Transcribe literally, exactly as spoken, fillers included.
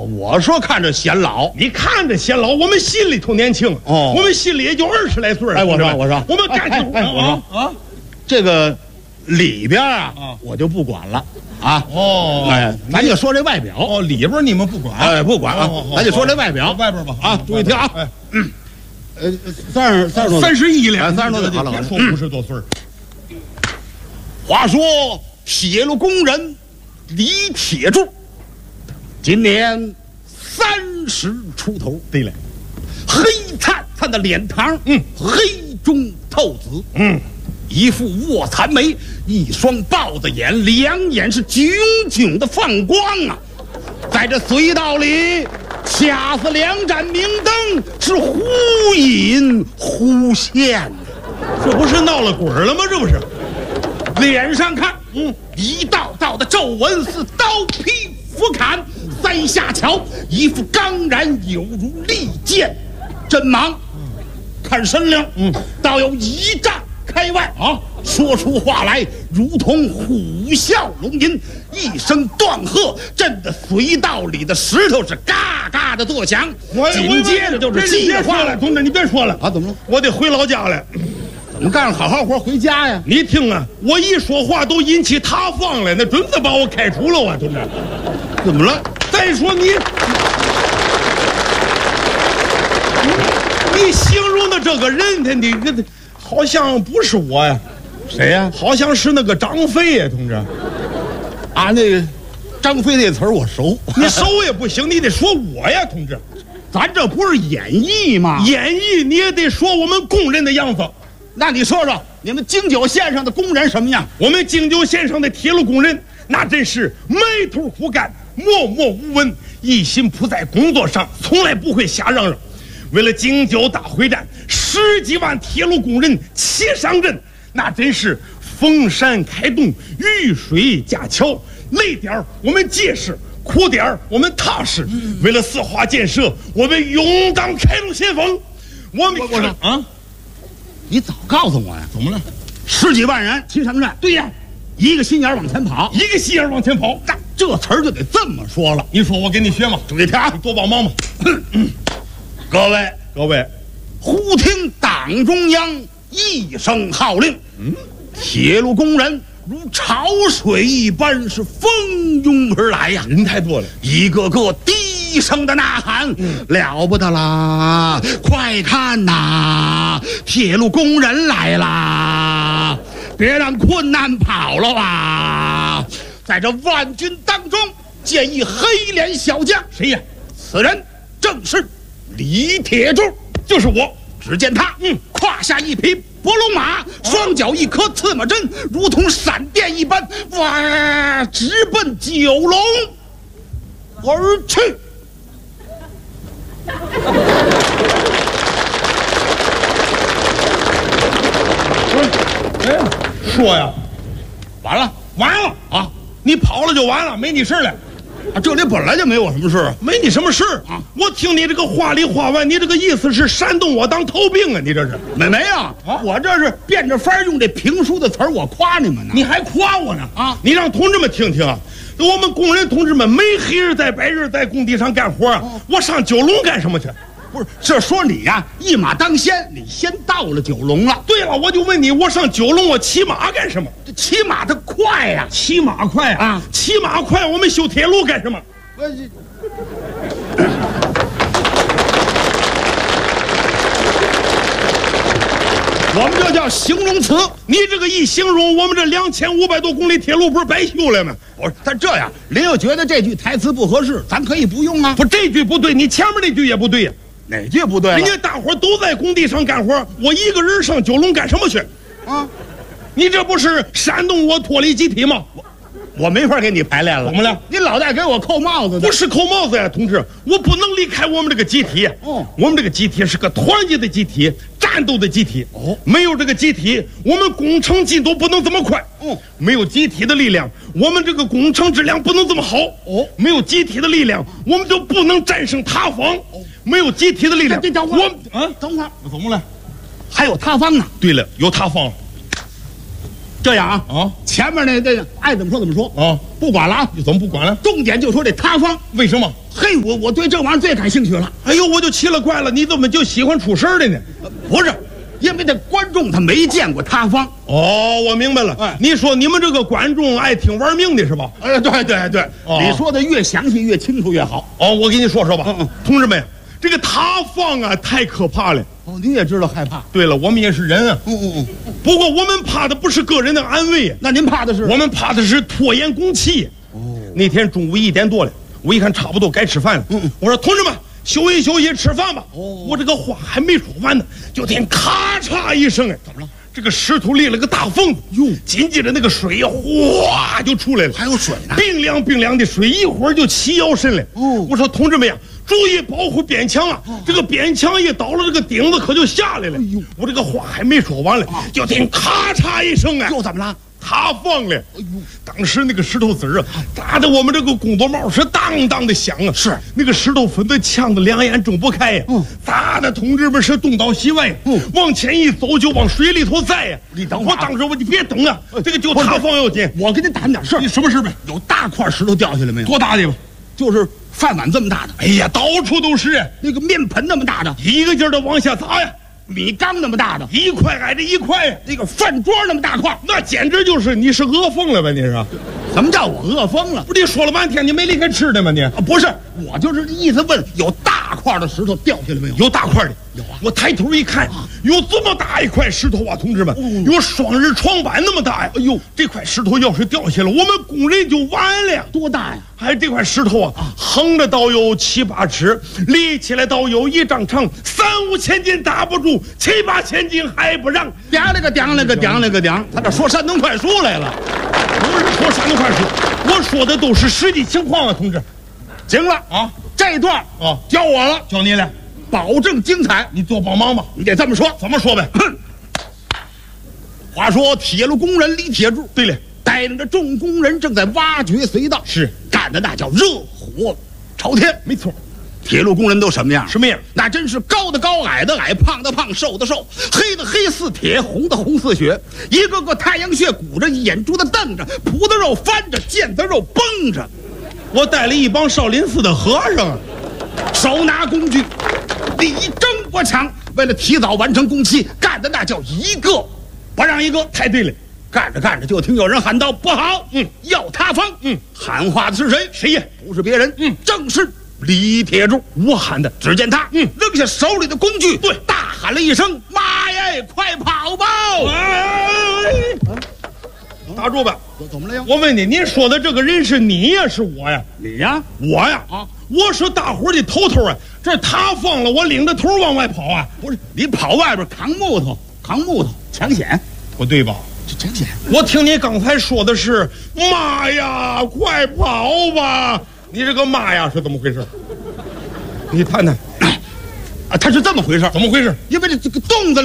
哦，我说看着显老， 你看着显老，我们心里头年轻。 哦， 我们心里也就二十来岁了。 哎，我说，我说， 我们干起活啊啊， 这个里边啊，我就不管了啊。 哦， 哎，咱就说这外表。 哦，里边你们不管， 哎，不管啊，咱就说这外表。 外边吧， 啊，注意听啊。嗯，呃，三十三十多， 三十一了， 三十多岁，好了， 别说五十多岁。 话说铁路工人李铁柱，今年三十出头。 对了， 黑灿灿的脸庞， 嗯， 黑中透紫， 嗯， 一副卧蚕眉，一双豹子眼，两眼是炯炯的放光啊！在这隧道里，掐死两盏明灯，是忽隐忽现， 这不是闹了鬼了吗？这不是。 脸上看，嗯，一道道的皱纹似刀劈斧砍，三下瞧，一副刚然有如利剑，真忙。看身量，嗯，倒有一丈开外啊，说出话来如同虎啸龙吟，一声断喝，震得隧道里的石头是嘎嘎的作响。紧接着就是计划了，同志，你别说了啊，怎么了？ 我得回老家了。 怎么干好好活回家呀？ 你听啊，我一说话都引起塌方了，那准得把我开除了啊，同志。 怎么了？ 再说你，你形容的这个人，他你这好像不是我呀。 谁呀？ 好像是那个张飞呀，同志。 啊，那个张飞那词儿我熟， 你熟也不行，你得说我呀，同志。 咱这不是演绎吗？ 演绎你也得说我们工人的样子。 那你说说，你们京九线上的工人什么样？ 我们京九线上的铁路工人，那真是埋头苦干，默默无闻，一心扑在工作上，从来不会瞎嚷嚷。为了京九大会战，十几万铁路工人齐上阵，那真是逢山开洞，遇水架桥，累点儿我们结实，苦点儿我们踏实。嗯、为了四化建设，我们勇敢开路先锋。我们我说啊。你早告诉我呀！ 怎么了？ 十几万人齐上阵，对呀，一个心眼往前跑， 一个心眼往前跑。 这这词儿就得这么说了。 你说我给你学嘛？ 注意听啊， 多帮忙嘛！ 各位各位， 忽听党中央一声号令，嗯，铁路工人如潮水一般是蜂拥而来呀， 人太多了， 一个个低声的呐喊，嗯、了不得啦！快看呐，铁路工人来啦！别让困难跑了啊！在这万军当中，见一黑脸小将， 谁呀？ 此人正是李铁柱， 就是我。 只见他，嗯，胯下一匹伯龙马，双脚一颗刺马针，如同闪电一般，哇，直奔九龙而去。 哎，说呀， 完了， 完了啊！你跑了就完了，没你事了。 啊，这里本来就没我什么事， 没你什么事啊！我听你这个话里话外，你这个意思是煽动我当头兵啊？你这是没没有啊？我这是变着法用这评书的词儿，我夸你们呢。 你还夸我呢啊！ 你让同志们听听啊！我们工人同志们没黑日在白日在工地上干活，哦、我上九龙干什么去？ 不是，这说你呀、啊，一马当先，你先到了九龙了。 对了，我就问你，我上九龙我骑马干什么？ 这骑马它快呀、啊， 骑马快啊！骑马快，我们修铁路干什么？我这。我们这叫形容词，你这个一形容，我们这两千五百多公里铁路不是白修了吗？ 不是，但这样，您又觉得这句台词不合适，咱可以不用啊。 不，这句不对，你前面那句也不对呀。 哪句不对？ 人家大伙都在工地上干活，我一个人上九龙干什么去？啊，你这不是煽动我脱离集体吗？ 我我没法给你排练了。 怎么了？ 你老在给我扣帽子。 不是扣帽子呀，同志，我不能离开我们这个集体。哦，我们这个集体是个团结的集体，战斗的集体。哦，没有这个集体，我们工程进度不能这么快。哦，没有集体的力量，我们这个工程质量不能这么好。哦，没有集体的力量，我们就不能战胜塌方。哦，没有集体的力量， 这等会儿，我啊，等会儿， 怎么了？ 还有塌方呢。 对了，有塌方。 这样啊啊， 前面那那爱怎么说怎么说啊， 不管了啊。 你怎么不管了？ 重点就说这塌方， 为什么嘿，我我对这玩意儿最感兴趣了。 哎呦，我就奇了怪了，你怎么就喜欢出事儿的呢？ 呃不是，因为这观众他没见过塌方。 哦，我明白了。 哎你说你们这个观众爱听玩命的是吧？ 哎，对对对， 哦你说的越详细越清楚越好。 哦，我给你说说吧。 嗯嗯同志们，这个塌方啊，太可怕了。 哦，你也知道害怕。 对了，我们也是人啊。 嗯嗯嗯。 不过我们怕的不是个人的安危呀， 那您怕的是？ 我们怕的是拖延工期。哦，那天中午一点多了，我一看差不多该吃饭了。 嗯嗯我说同志们，休息休息，吃饭吧。 哦我这个话还没说完呢，就听咔嚓一声，哎， 怎么了？ 这个石头裂了个大缝子， 哟紧接着那个水呀，哗就出来了， 还有水呢。 冰凉冰凉的水，一会儿就齐腰深了。 哦我说同志们呀，注意保护边墙啊！这个边墙一倒了，这个顶子可就下来了。 哎呦我这个话还没说完了，就听咔嚓一声，哎， 又怎么了？ 塌方了。 哎呦， 当时那个石头子儿啊，打得我们这个工作帽是当当的响啊！ 是那个石头粉子呛得两眼睁不开呀！ 嗯打的同志们是东倒西歪， 嗯往前一走就往水里头栽呀！ 你等会儿啊我当时我你别等啊，这个就塌方要紧。 我跟你谈点事儿你。什么事呗？ 有大块石头掉下来没有？ 多大的吧？ 就是饭碗这么大的， 哎呀，到处都是啊， 那个面盆那么大的， 一个劲儿的往下砸呀， 米缸那么大的， 一块挨着一块呀， 那个饭桌那么大块。 那简直就是你是饿疯了吧？你是？ 什么叫我饿疯了？ 不是你说了半天，你没离开吃的吗？你啊，不是，我就是意思问，有大块的石头掉下来没有？ 有大块的， 有啊我抬头一看，有这么大一块石头啊，同志们，有双人床板那么大呀！哎呦，这块石头要是掉下来，我们工人就完了呀！ 多大呀？ 还这块石头啊，横着倒有七八尺，立起来倒有一丈长，三五千斤打不住，七八千斤还不让。 掂了个掂了个掂了个掂，他这说山东快书来了。 不是说山东快书，我说的都是实际情况啊，同志。 行了啊， 这段啊交我了， 叫你了， 保证精彩。 你多帮忙吧。 你得这么说。 怎么说呗？ 话说铁路工人李铁柱对了， 带领着众工人正在挖掘隧道， 是干的那叫热火朝天。 没错。 铁路工人都什么样？ 什么样？ 那真是高的高，矮的矮，胖的胖，瘦的瘦，黑的黑似铁，红的红似血，一个个太阳穴鼓着，眼珠子瞪着，脯子肉翻着，腱子肉绷着， 我带了一帮少林寺的和尚， 手拿工具，力争我抢。为了提早完成工期，干的那叫一个不让一个。 太对了。 干着干着，就听有人喊道：“不好！ 嗯， 要塌方！” 嗯， 喊话的是谁？ 谁呀？ 不是别人， 嗯， 正是李铁柱。 我喊的。 只见他， 嗯， 扔下手里的工具， 对， 大喊了一声：“妈呀，快跑吧！” 哎，打住吧！ 怎么了呀？ 我问你，您说的这个人是你呀，是我呀？ 你呀？ 我呀， 啊， 我是大伙儿的头头啊！这塌方了，我领着头往外跑啊！ 不是，你跑外边扛木头，扛木头抢险， 不对吧？ 这抢险。 我听你刚才说的是“妈呀，快跑吧”，你这个“妈呀”是怎么回事？你谈谈， 啊，他是这么回事， 怎么回事？ 因为这这个洞子